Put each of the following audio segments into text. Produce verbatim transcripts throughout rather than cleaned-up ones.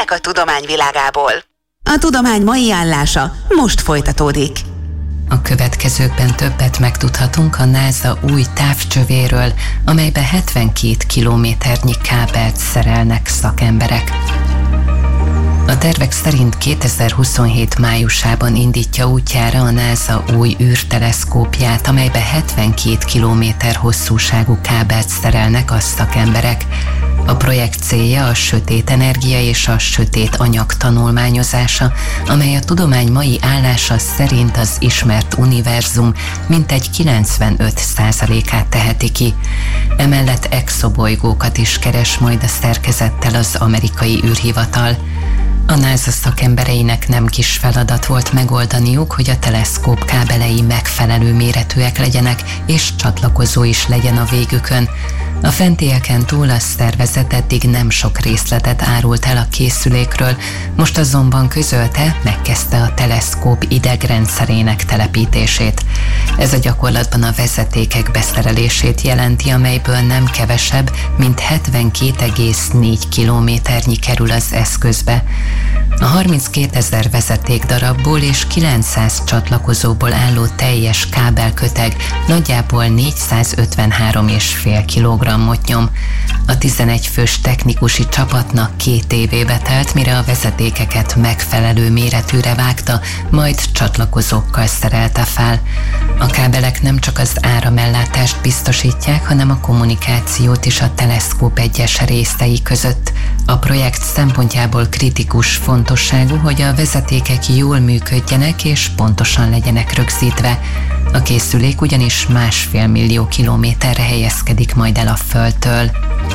hírek a tudomány világából. A tudomány mai állása most folytatódik. A következőkben többet megtudhatunk a NASA új távcsövéről, amelybe hetvenkét kilométernyi kábelt szerelnek szakemberek. A tervek szerint kétezer-huszonhét májusában indítja útjára a NASA új űrteleszkópját, amelybe hetvenkét kilométer hosszúságú kábelt szerelnek a szakemberek. A projekt célja a sötét energia és a sötét anyag tanulmányozása, amely a tudomány mai állása szerint az ismert univerzum mintegy kilencvenöt százalékát teheti ki. Emellett exobolygókat is keres majd a szerkezettel az amerikai űrhivatal. A NASA szakembereinek nem kis feladat volt megoldaniuk, hogy a teleszkóp kábelei megfelelő méretűek legyenek, és csatlakozó is legyen a végükön. A fentieken túl a szervezet eddig nem sok részletet árult el a készülékről, most azonban közölte, megkezdte a teleszkóp idegrendszerének telepítését. Ez a gyakorlatban a vezetékek beszerelését jelenti, amelyből nem kevesebb, mint hetvenkét egész négy kilométernyi kerül az eszközbe. A harminckétezer vezetékdarabból és kilencszáz csatlakozóból álló teljes kábelköteg nagyjából négyszázötvenhárom egész öt kilogrammot nyom. A tizenegy fős technikusi csapatnak két évébe telt, mire a vezetékeket megfelelő méretűre vágta, majd csatlakozókkal szerelte fel. A kábelek nem csak az áramellátást biztosítják, hanem a kommunikációt is a teleszkóp egyes részei között. A projekt szempontjából kritikus fontosságú, hogy a vezetékek jól működjenek és pontosan legyenek rögzítve. A készülék ugyanis másfél millió kilométerre helyezkedik majd el a Földtől.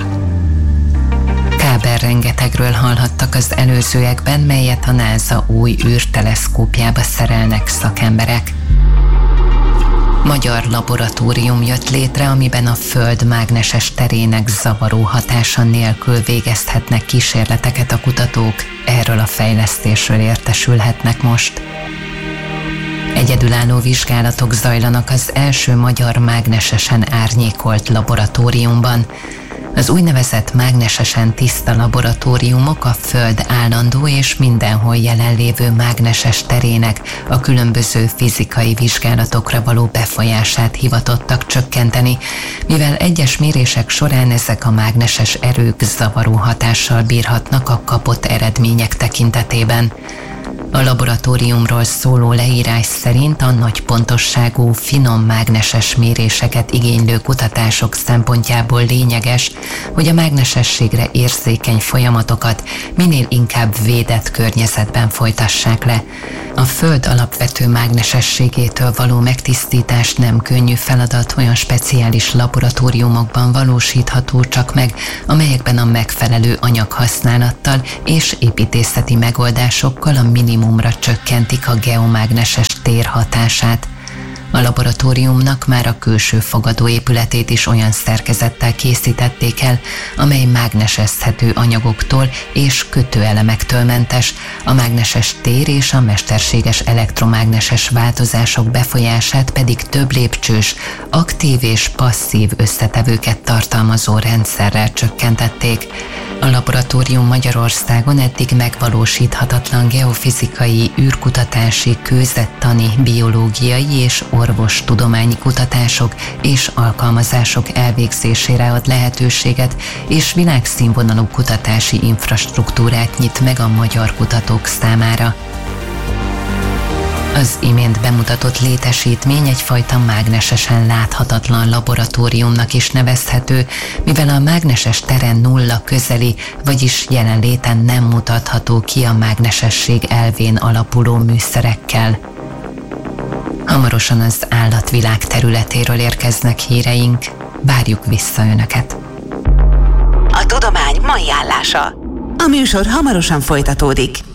Kábelrengetegről hallhattak az előzőekben, melyet a NASA új űrteleszkópjába szerelnek szakemberek. Magyar laboratórium jött létre, amiben a Föld mágneses terének zavaró hatása nélkül végezhetnek kísérleteket a kutatók. Erről a fejlesztésről értesülhetnek most. Egyedülálló vizsgálatok zajlanak az első magyar mágnesesen árnyékolt laboratóriumban. Az úgynevezett mágnesesen tiszta laboratóriumok a Föld állandó és mindenhol jelenlévő mágneses terének a különböző fizikai vizsgálatokra való befolyását hivatottak csökkenteni, mivel egyes mérések során ezek a mágneses erők zavaró hatással bírhatnak a kapott eredmények tekintetében. A laboratóriumról szóló leírás szerint a nagy pontosságú, finom mágneses méréseket igénylő kutatások szempontjából lényeges, hogy a mágnesességre érzékeny folyamatokat minél inkább védett környezetben folytassák le. A Föld alapvető mágnesességétől való megtisztítás nem könnyű feladat, olyan speciális laboratóriumokban valósítható csak meg, amelyekben a megfelelő anyaghasználattal és építészeti megoldásokkal a minimumra csökkentik a geomágneses tér hatását. A laboratóriumnak már a külső fogadóépületét is olyan szerkezettel készítették el, amely mágnesezhető anyagoktól és kötőelemektől mentes, a mágneses tér és a mesterséges elektromágneses változások befolyását pedig több lépcsős, aktív és passzív összetevőket tartalmazó rendszerrel csökkentették. A laboratórium Magyarországon eddig megvalósíthatatlan geofizikai, űrkutatási, kőzettani, biológiai és orvostudományi kutatások és alkalmazások elvégzésére ad lehetőséget, és világszínvonalú kutatási infrastruktúrát nyit meg a magyar kutatók számára. Az imént bemutatott létesítmény egyfajta mágnesesen láthatatlan laboratóriumnak is nevezhető, mivel a mágneses teren nulla közeli, vagyis jelenléten nem mutatható ki a mágnesesség elvén alapuló műszerekkel. Hamarosan az állatvilág területéről érkeznek híreink, várjuk vissza Önöket. A tudomány mai állása. A műsor hamarosan folytatódik.